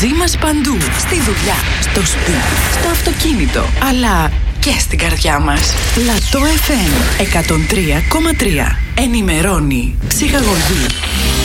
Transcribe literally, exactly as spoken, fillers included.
Μαζί μας παντού. Στη δουλειά, στο σπίτι, στο αυτοκίνητο, αλλά και στην καρδιά μας. Λατό εφ εμ εκατόν τρία κόμμα τρία. Ενημερώνει, ψυχαγωγεί